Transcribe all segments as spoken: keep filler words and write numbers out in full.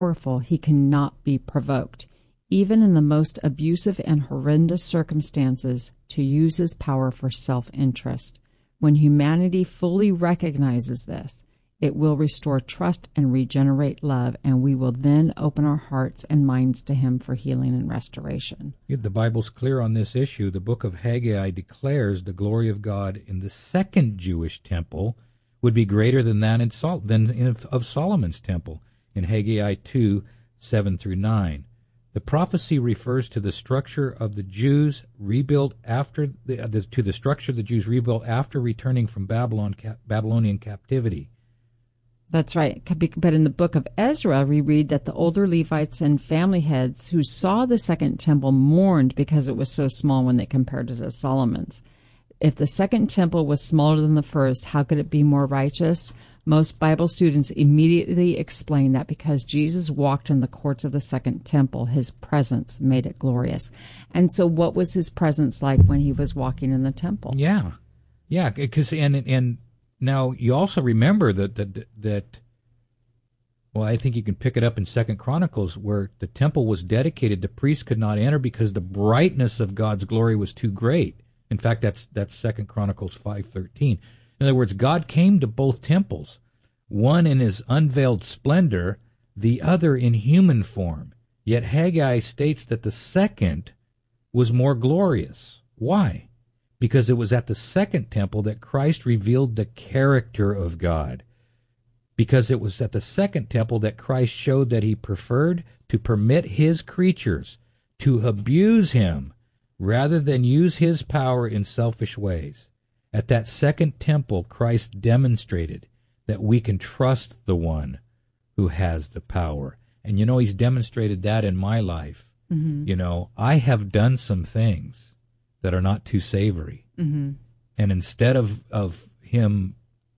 powerful, he cannot be provoked, even in the most abusive and horrendous circumstances, to use his power for self-interest. When humanity fully recognizes this, it will restore trust and regenerate love, and we will then open our hearts and minds to him for healing and restoration. Yeah, the Bible's clear on this issue. The book of Haggai declares the glory of God in the second Jewish temple would be greater than that in Sol- than in, of Solomon's temple in Haggai two, seven through nine. The prophecy refers to the structure of the Jews rebuilt after the, uh, the to the structure the Jews rebuilt after returning from Babylon cap- Babylonian captivity. That's right. But in the book of Ezra, we read that the older Levites and family heads who saw the second temple mourned because it was so small when they compared it to Solomon's. If the second temple was smaller than the first, how could it be more righteous? Most Bible students immediately explain that because Jesus walked in the courts of the second temple, his presence made it glorious. And so what was his presence like when he was walking in the temple? Yeah. Yeah, because and and now you also remember that that that well, I think you can pick it up in Second Chronicles where the temple was dedicated, the priests could not enter because the brightness of God's glory was too great. In fact, that's that's Second Chronicles five thirteen. In other words, God came to both temples, one in his unveiled splendor, the other in human form. Yet Haggai states that the second was more glorious. Why? Because it was at the second temple that Christ revealed the character of God. Because it was at the second temple that Christ showed that he preferred to permit his creatures to abuse him rather than use his power in selfish ways. At that second temple, Christ demonstrated that we can trust the one who has the power. And, you know, he's demonstrated that in my life. Mm-hmm. You know, I have done some things that are not too savory. Mm-hmm. And instead of, of him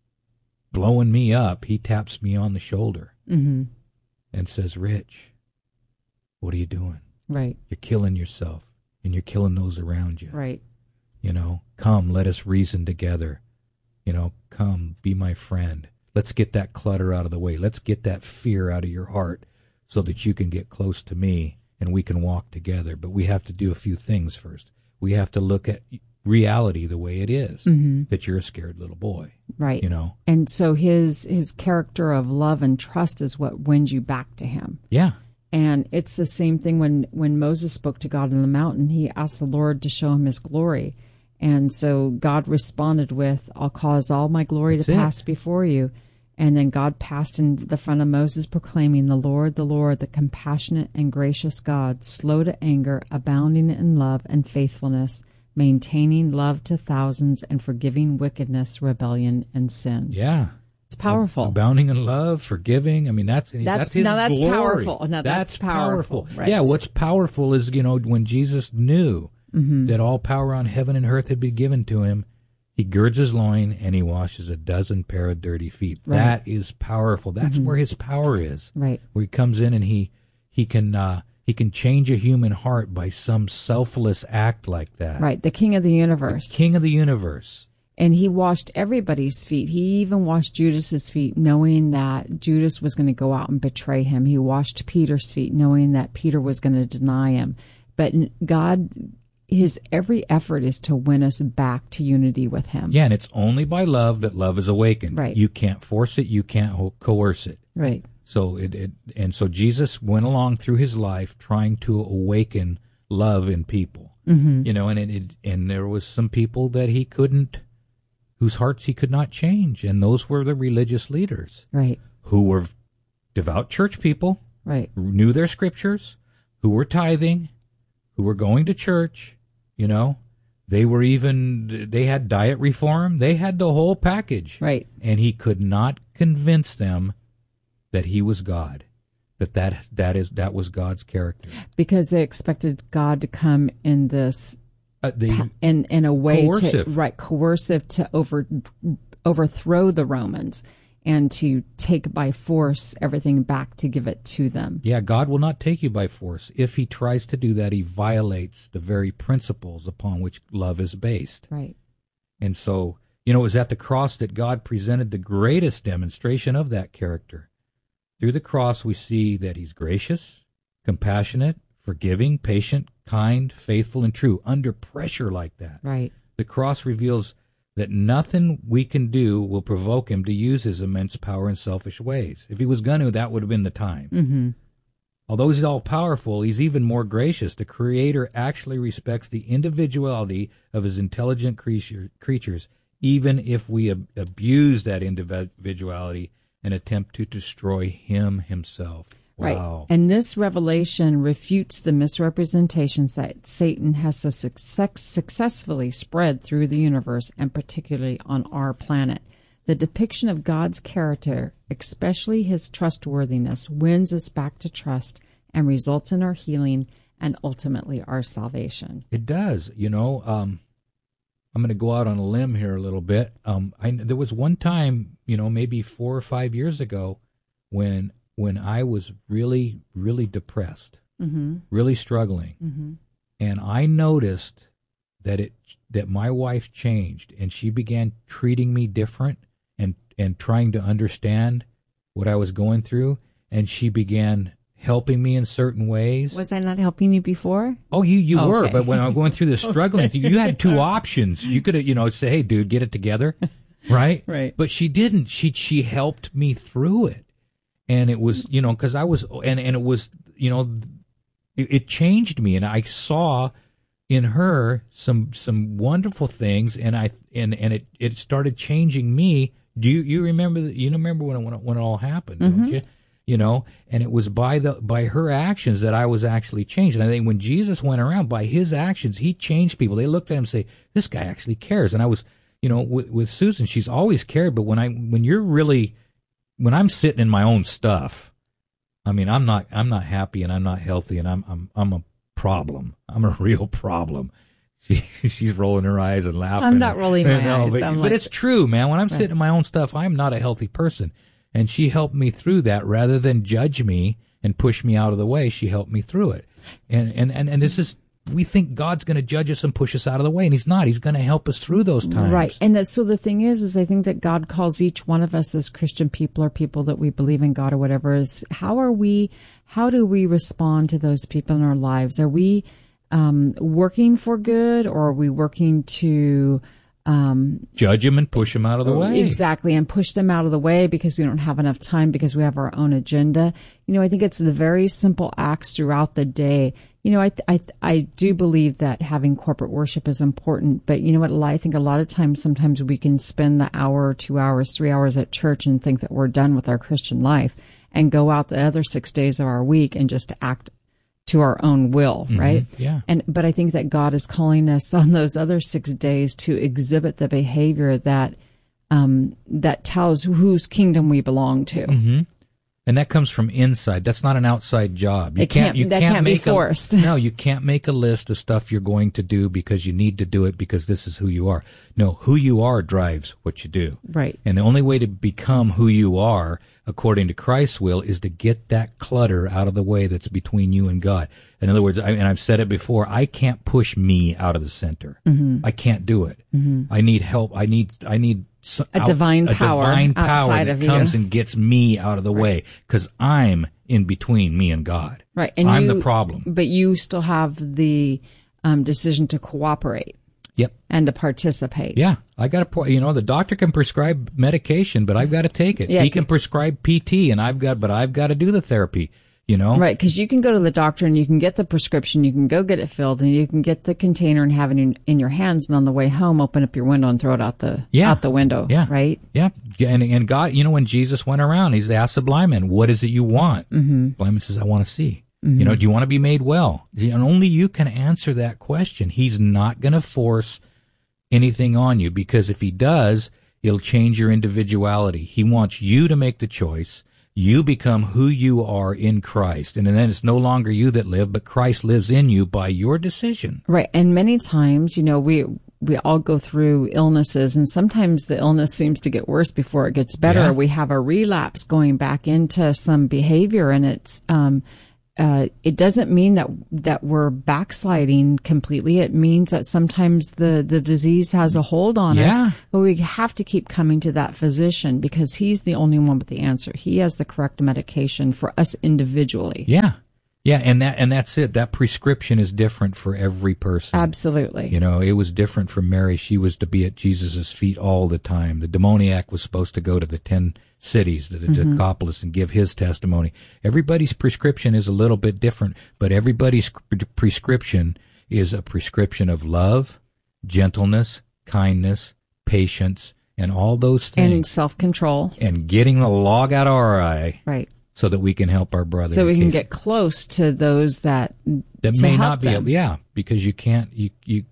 blowing me up, he taps me on the shoulder mm-hmm. and says, Rich, what are you doing? Right. You're killing yourself, and you're killing those around you. Right. You know, come, let us reason together. You know, come, be my friend. Let's get that clutter out of the way. Let's get that fear out of your heart so that you can get close to me and we can walk together. But we have to do a few things first. We have to look at reality the way it is, mm-hmm. that you're a scared little boy. Right. You know? And so his his character of love and trust is what wins you back to him. Yeah. And it's the same thing when, when Moses spoke to God on the mountain. He asked the Lord to show him his glory. And so God responded with, I'll cause all my glory That's to pass it. before you. And then God passed in the front of Moses, proclaiming, the Lord, the Lord, the compassionate and gracious God, slow to anger, abounding in love and faithfulness, maintaining love to thousands, and forgiving wickedness, rebellion, and sin. Yeah. It's powerful. Abounding in love, forgiving. I mean, that's that's, that's his now that's glory. powerful. Now that's, that's powerful. powerful. Right. Yeah, what's powerful is, you know, when Jesus knew mm-hmm. that all power on heaven and earth had been given to him, he girds his loin and he washes a dozen pair of dirty feet. Right. That is powerful. That's mm-hmm. where his power is. Right. Where he comes in and he he can uh, he can change a human heart by some selfless act like that. Right. The King of the universe. The King of the universe. And he washed everybody's feet. He even washed Judas's feet, knowing that Judas was going to go out and betray him. He washed Peter's feet, knowing that Peter was going to deny him. But God, his every effort is to win us back to unity with him. Yeah, and it's only by love that love is awakened. Right. You can't force it. You can't ho- coerce it. Right. So it, it and so Jesus went along through his life trying to awaken love in people. Mm-hmm. You know, and it, it and there was some people that he couldn't, whose hearts he could not change, and those were the religious leaders. Right. Who were devout church people. Right. Who knew their scriptures, who were tithing, who were going to church, you know. They were even, they had diet reform. They had the whole package. Right. And he could not convince them that he was God, that that, that, is, that was God's character. Because they expected God to come in this, uh, the, in, in a way coercive. to, right, coercive to over, overthrow the Romans and to take by force everything back to give it to them. Yeah, God will not take you by force. If he tries to do that, he violates the very principles upon which love is based. Right. And so, you know, it was at the cross that God presented the greatest demonstration of that character. Through the cross, we see that he's gracious, compassionate, forgiving, patient, kind, faithful, and true. Under pressure like that, Right. the cross reveals that nothing we can do will provoke him to use his immense power in selfish ways. If he was going to, that would have been the time. Mm-hmm. Although he's all-powerful, he's even more gracious. The Creator actually respects the individuality of his intelligent creature, creatures, even if we ab- abuse that individuality and attempt to destroy him himself. Right. Wow. And this revelation refutes the misrepresentations that Satan has so success- successfully spread through the universe, and particularly on our planet. The depiction of God's character, especially his trustworthiness, wins us back to trust and results in our healing and ultimately our salvation. It does. You know, um, I'm going to go out on a limb here a little bit. Um, I, there was one time, you know, maybe four or five years ago when when I was really, really depressed, Mm-hmm. really struggling. Mm-hmm. And I noticed that it that my wife changed, and she began treating me different and, and trying to understand what I was going through, and she began helping me in certain ways. Was I not helping you before? Oh, you, you Okay. were, but when I was going through this struggling, Okay. you, you had two options. You could have, you know, say, hey, dude, get it together, right? Right. But she didn't. She she helped me through it. And it was, you know, because I was, and, and it was, you know, it, it changed me, and I saw in her some some wonderful things, and I and and it, it started changing me. Do you you remember the, you remember when it, when it, when it all happened? Mm-hmm. Don't you? You know, and it was by the by her actions that I was actually changed. And I think when Jesus went around, by his actions, he changed people. They looked at him and say, "This guy actually cares." And I was, you know, with, with Susan, she's always cared, but when I when you're really when I'm sitting in my own stuff, I mean, I'm not, I'm not happy, and I'm not healthy, and I'm, I'm, I'm a problem. I'm a real problem. She, she's rolling her eyes and laughing. I'm not rolling my no, eyes. But, I'm but like, it's true, man. When I'm right. sitting in my own stuff, I'm not a healthy person. And she helped me through that rather than judge me and push me out of the way. She helped me through it. And, and, and, and this is, we think God's going to judge us and push us out of the way, and he's not. He's going to help us through those times. Right. And that, so the thing is, is I think that God calls each one of us as Christian people, or people that we believe in God or whatever, is how are we, how do we respond to those people in our lives? Are we um, working for good, or are we working to um, judge him and push him out of the way? Exactly. And push them out of the way because we don't have enough time, because we have our own agenda. You know, I think it's the very simple acts throughout the day. You know, I, th- I, th- I do believe that having corporate worship is important, but you know what? I think a lot of times, sometimes we can spend the hour, two hours, three hours at church and think that we're done with our Christian life, and go out the other six days of our week and just act to our own will, Mm-hmm. right? Yeah. And, but I think that God is calling us on those other six days to exhibit the behavior that, um, that tells whose kingdom we belong to. Mm-hmm. And that comes from inside. That's not an outside job. You It can't- you that can't can't be make a- forced. no, you can't make a list of stuff you're going to do because you need to do it because this is who you are. No, who you are drives what you do. Right. And the only way to become who you are, according to Christ's will, is to get that clutter out of the way that's between you and God. In other words, I, and I've said it before, I can't push me out of the center. Mm-hmm. I can't do it. Mm-hmm. I need help. I need, I need so- A out- divine a power divine power outside that of you. comes and gets me out of the way, because I'm in between me and God. Right. And I'm you, the problem. But you still have the um, decision to cooperate. Yep. And to participate. Yeah, I got to. You know, the doctor can prescribe medication, but I've got to take it. Yeah. He can prescribe P T, and I've got, but I've got to do the therapy. You know, Right, because you can go to the doctor and you can get the prescription, you can go get it filled, and you can get the container and have it in, in your hands, and on the way home, open up your window and throw it out the Yeah. out the window. Yeah. Right. Yeah, and and God, you know, when Jesus went around, He's asked the blind man, "What is it you want?" Mm-hmm. Blind man says, "I want to see." Mm-hmm. You know, do you want to be made well? And only you can answer that question. He's not going to force anything on you, because if He does, it'll change your individuality. He wants you to make the choice. You become who you are in Christ, and then it's no longer you that live, but Christ lives in you by your decision. Right, and many times, you know, we we all go through illnesses, and sometimes the illness seems to get worse before it gets better. Yeah. We have a relapse going back into some behavior, and it's um uh, it doesn't mean that that we're backsliding completely. It means that sometimes the, the disease has a hold on Yeah. us, but we have to keep coming to that physician because he's the only one with the answer. He has the correct medication for us individually. Yeah. Yeah, and that and that's it. That prescription is different for every person. Absolutely. You know, it was different for Mary. She was to be at Jesus' feet all the time. The demoniac was supposed to go to the ten cities, the, the Mm-hmm. Decapolis, and give his testimony. Everybody's prescription is a little bit different, but everybody's prescription is a prescription of love, gentleness, kindness, patience, and all those things. And self-control. And getting the log out of our eye. Right. So that we can help our brother. So we can case. get close to those that that to may help not be them. yeah, because you can't you you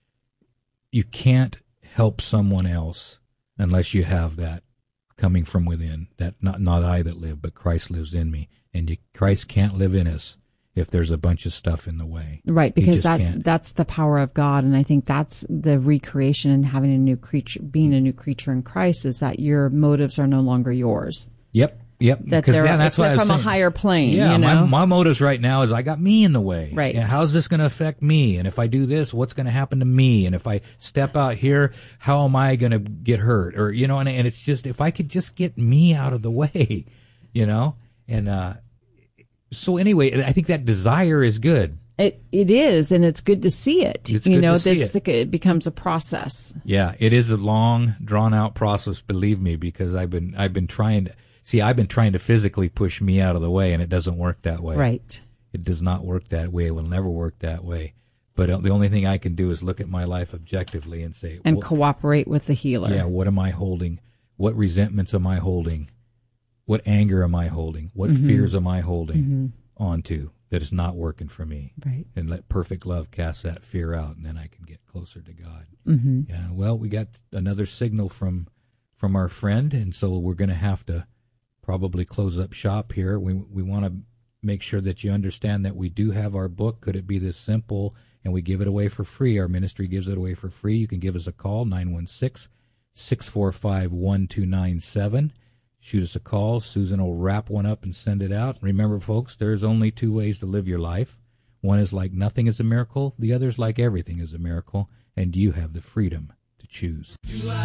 you can't help someone else unless you have that coming from within. That not not I that live, but Christ lives in me, and you, Christ can't live in us if there's a bunch of stuff in the way. Right, He because just that can't. that's the power of God, and I think that's the recreation and having a new creature, being a new creature in Christ, is that your motives are no longer yours. Yep. Yep, That because they're yeah, that's it's what I was from a saying. higher plane. Yeah, you know? my my motives right now is I got me in the way. Right. Yeah, how's this going to affect me? And if I do this, what's going to happen to me? And if I step out here, how am I going to get hurt? Or you know, and and it's just if I could just get me out of the way, you know. And uh, so anyway, I think that desire is good. It it is, and it's good to see it. It's you good know, to see that's it. the, it becomes a process. Yeah, it is a long, drawn out process. Believe me, because I've been I've been trying to. See, I've been trying to physically push me out of the way, and it doesn't work that way. Right. It does not work that way. It will never work that way. But uh, the only thing I can do is look at my life objectively and say, And well, cooperate with the healer. yeah, what am I holding? What resentments am I holding? What anger am I holding? What Mm-hmm. fears am I holding onto that is not working for me? Right. And let perfect love cast that fear out, and then I can get closer to God. Mm-hmm. Yeah. Well, we got another signal from from our friend, and so we're going to have to probably close up shop here. We we want to make sure that you understand that we do have our book, Could It Be This Simple? And we give it away for free. Our ministry gives it away for free. You can give us a call, nine one six, six four five, one two nine seven. Shoot us a call. Susan will wrap one up and send it out. Remember, folks, there's only two ways to live your life. One is like nothing is a miracle. The other is like everything is a miracle. And you have the freedom to choose.